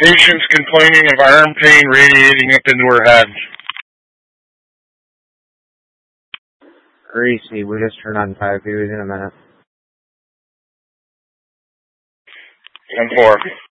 Patients complaining of arm pain radiating up into her head. Greasy, we just turned on 5 views in a minute. 10-4.